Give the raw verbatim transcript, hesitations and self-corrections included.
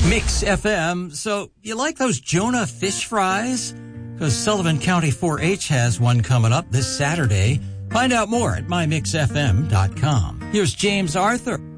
Mix F M. So, you like those Jonah fish fries? Because Sullivan County four H has one coming up this Saturday. Find out more at my mix f m dot com. Here's James Arthur.